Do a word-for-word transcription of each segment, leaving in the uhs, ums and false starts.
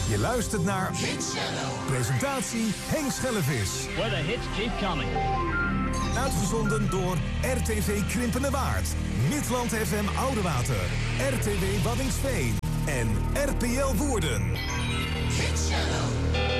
Je luistert naar Hit Shadow. Presentatie Henk Schellevis. Where the hits keep coming. Uitgezonden door R T V Krimpende Waard, Midland F M Oudewater, R T W Waddinxveen en R P L Woerden. Hit Shadow.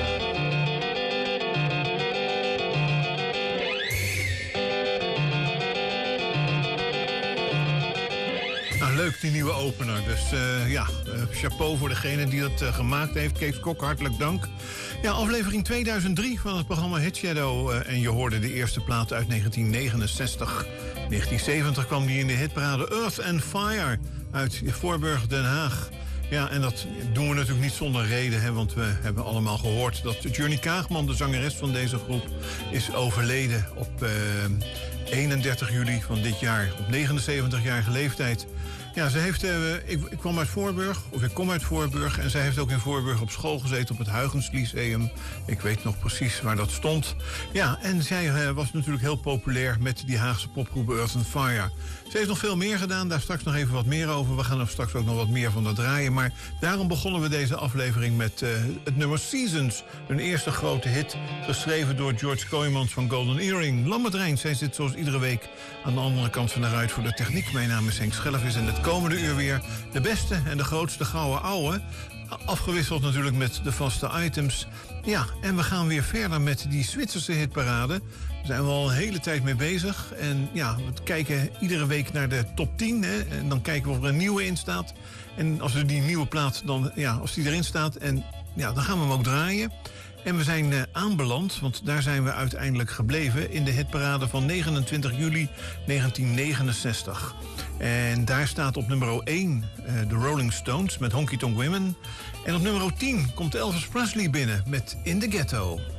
Leuk, die nieuwe opener. Dus uh, ja, uh, chapeau voor degene die dat uh, gemaakt heeft. Kees Kok, hartelijk dank. Ja, aflevering tweeduizend drie van het programma Hit Shadow. Uh, en je hoorde de eerste plaat uit negentien negenenzestig. negentien zeventig kwam die in de hitparade Earth and Fire uit Voorburg, Den Haag. Ja, en dat doen we natuurlijk niet zonder reden, hè, want we hebben allemaal gehoord dat Johnny Kaagman, de zangeres van deze groep, is overleden op uh, eenendertig juli van dit jaar, op negenenzeventigjarige leeftijd. Ja, ze heeft, uh, ik, ik kwam uit Voorburg, of ik kom uit Voorburg, en zij heeft ook in Voorburg op school gezeten op het Huygens Lyceum. Ik weet nog precies waar dat stond. Ja, en zij uh, was natuurlijk heel populair met die Haagse popgroep Earth and Fire. Ze heeft nog veel meer gedaan, daar straks nog even wat meer over. We gaan er straks ook nog wat meer van dat draaien. Maar daarom begonnen we deze aflevering met uh, het nummer Seasons. Hun eerste grote hit, geschreven door George Kooijmans van Golden Earring. Lambert Rijns, zij zit zoals iedere week aan de andere kant van de ruit voor de techniek. Mijn naam is Henk Schellevis en het komende uur weer de beste en de grootste gouden ouwe. Afgewisseld natuurlijk met de vaste items. Ja, en we gaan weer verder met die Zwitserse hitparade. Daar zijn we al een hele tijd mee bezig. En ja, we kijken iedere week naar de top tien. Hè, en dan kijken we of er een nieuwe in staat. En als er die nieuwe plaat, dan, ja, als die erin staat, en ja, dan gaan we hem ook draaien. En we zijn uh, aanbeland, want daar zijn we uiteindelijk gebleven in de hitparade van negenentwintig juli negentien negenenzestig. En daar staat op nummer één uh, de Rolling Stones met Honky Tonk Women. En op nummer tien komt Elvis Presley binnen met In the Ghetto.